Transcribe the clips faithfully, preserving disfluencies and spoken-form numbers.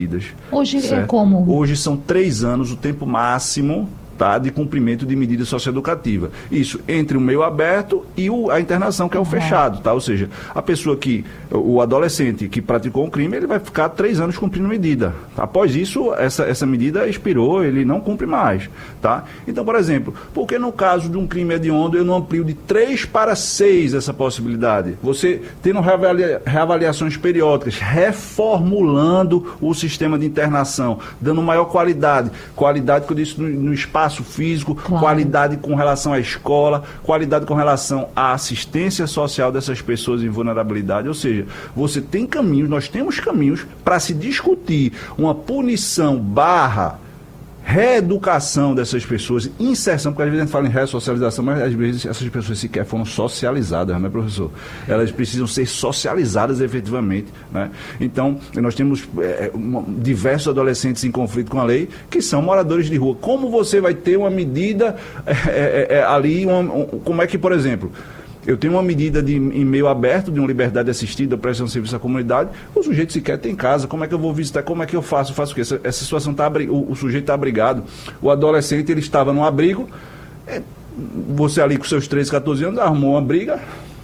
Hoje certo? É como? Hoje são três anos o tempo máximo, tá, de cumprimento de medida socioeducativa. Isso entre o meio aberto e o, a internação, que é o Uhum. fechado, tá? Ou seja, a pessoa que, o adolescente que praticou um crime, ele vai ficar três anos cumprindo medida. Após isso, essa, essa medida expirou, ele não cumpre mais, tá? Então, por exemplo, por que no caso de um crime hediondo eu não amplio de três para seis essa possibilidade? Você tendo reavalia, reavaliações periódicas, reformulando o sistema de internação, dando maior qualidade, qualidade que eu disse no, no espaço físico, claro. Qualidade com relação à escola, qualidade com relação à assistência social dessas pessoas em vulnerabilidade. Ou seja, você tem caminhos, nós temos caminhos para se discutir uma punição barra reeducação dessas pessoas, inserção, porque às vezes a gente fala em ressocialização, mas às vezes essas pessoas sequer foram socializadas, né, professor? Elas precisam ser socializadas efetivamente, né? Então, nós temos é, uma, diversos adolescentes em conflito com a lei que são moradores de rua. Como você vai ter uma medida é, é, é, ali, uma, um, como é que, por exemplo, eu tenho uma medida de, em meio aberto, de uma liberdade assistida, prestação de serviço à comunidade, o sujeito sequer tem casa, como é que eu vou visitar, como é que eu faço, faço o quê? Essa, essa situação está, o, o sujeito está abrigado, o adolescente, ele estava num abrigo, é, você ali com seus treze, catorze anos, arrumou uma briga,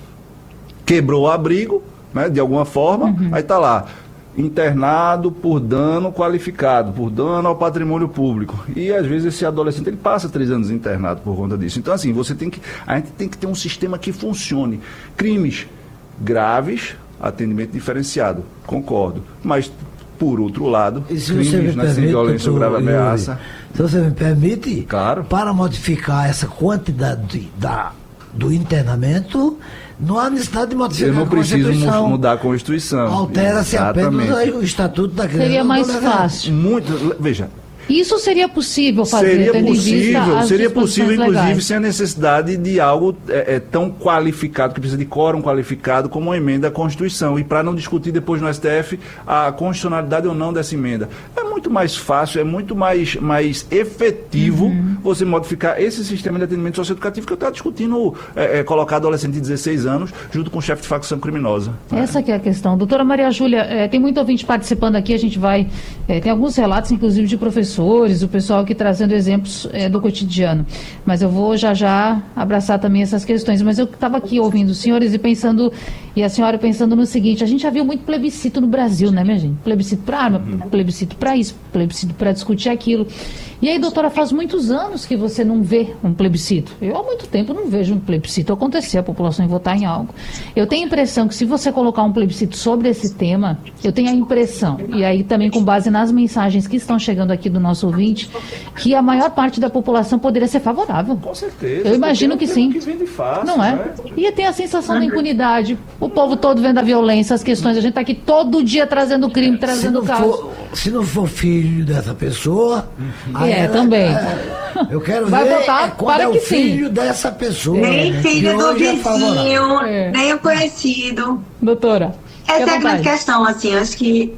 quebrou o abrigo, né, de alguma forma, uhum. Aí está lá, internado por dano qualificado, por dano ao patrimônio público. E às vezes esse adolescente ele passa três anos internado por conta disso. Então assim, você tem que, a gente tem que ter um sistema que funcione. Crimes graves, atendimento diferenciado, concordo. Mas por outro lado, crimes né, sem violência ou grave ameaça. Se você me permite, claro. Para modificar essa quantidade da, do internamento, não há necessidade de modificar Eu não a preciso Constituição. mudar a Constituição. Altera-se apenas o Estatuto da Criança. Seria mais fácil. Muito, veja. Isso seria possível fazer, seria tendo possível, em vista as seria possível, inclusive, legais. sem a necessidade de algo é, é, tão qualificado, que precisa de quórum qualificado, como uma emenda à Constituição. E para não discutir depois no S T F a constitucionalidade ou não dessa emenda. É muito mais fácil, é muito mais, mais efetivo uhum. você modificar esse sistema de atendimento socioeducativo que eu estava discutindo, é, é, colocar adolescente de dezesseis anos junto com o chefe de facção criminosa. Essa que é a questão. Doutora Maria Júlia, é, tem muito ouvinte participando aqui, a gente vai... É, tem alguns relatos, inclusive, de professores, o pessoal aqui trazendo exemplos é, do cotidiano. Mas eu vou já já abraçar também essas questões. Mas eu estava aqui ouvindo os senhores e pensando, e a senhora pensando no seguinte, a gente já viu muito plebiscito no Brasil, né, minha gente? Plebiscito para arma, plebiscito para isso, plebiscito para discutir aquilo. E aí, doutora, faz muitos anos que você não vê um plebiscito. Eu há muito tempo não vejo um plebiscito acontecer, a população em votar em algo. Eu tenho a impressão que se você colocar um plebiscito sobre esse tema, eu tenho a impressão, e aí também com base nas mensagens que estão chegando aqui do nosso ouvinte, que a maior parte da população poderia ser favorável. Com certeza. Eu imagino que sim. Que vem de fácil, não é? Né? Ia ter a sensação da impunidade, o povo todo vendo a violência, as questões, a gente está aqui todo dia trazendo crime, trazendo caos. Se não for filho dessa pessoa... É, ela, também. É, eu quero Vai ver votar é, quando para é que o filho sim. dessa pessoa. Nem né? filho do vizinho, é. nem o conhecido. Doutora. Essa é a grande questão, assim, acho que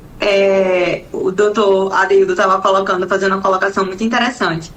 é, o doutor Adeildo estava colocando, fazendo uma colocação muito interessante.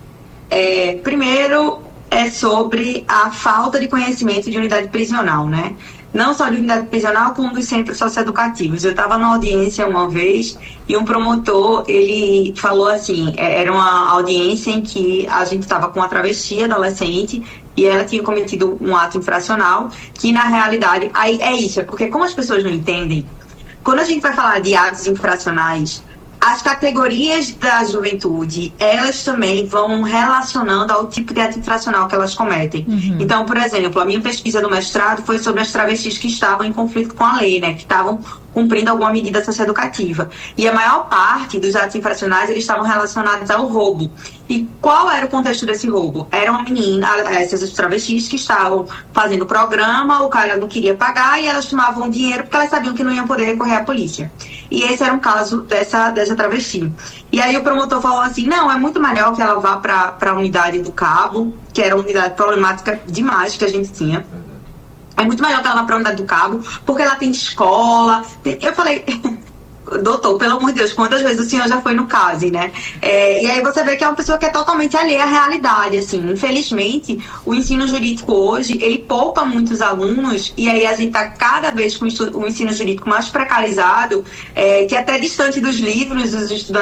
É, primeiro, é sobre a falta de conhecimento de unidade prisional, né? Não só de unidade prisional, como dos centros socioeducativos. Eu estava na audiência uma vez e um promotor, ele falou assim, era uma audiência em que a gente estava com uma travesti adolescente e ela tinha cometido um ato infracional, que na realidade, aí é isso, é porque como as pessoas não entendem, quando a gente vai falar de atos infracionais, as categorias da juventude, elas também vão relacionando ao tipo de ato infracional que elas cometem. Uhum. Então, por exemplo, a minha pesquisa do mestrado foi sobre as travestis que estavam em conflito com a lei, né, que estavam cumprindo alguma medida socioeducativa. E a maior parte dos atos infracionais, eles estavam relacionados ao roubo. E qual era o contexto desse roubo? Era uma menina, essas travestis que estavam fazendo o programa, o cara não queria pagar e elas tomavam dinheiro porque elas sabiam que não iam poder recorrer à polícia. E esse era um caso dessa, dessa travesti. E aí o promotor falou assim, não, é muito melhor que ela vá para a unidade do Cabo, que era uma unidade problemática demais que a gente tinha. É muito melhor que ela vá para a unidade do Cabo, porque ela tem escola. Tem... Eu falei, doutor, pelo amor de Deus, quantas vezes o senhor já foi no CASE, né? É, e aí você vê que é uma pessoa que é totalmente alheia à realidade, assim. Infelizmente, o ensino jurídico hoje, ele poupa muitos alunos, e aí a gente está cada vez com o ensino jurídico mais precarizado, é, que é até distante dos livros, dos estudantes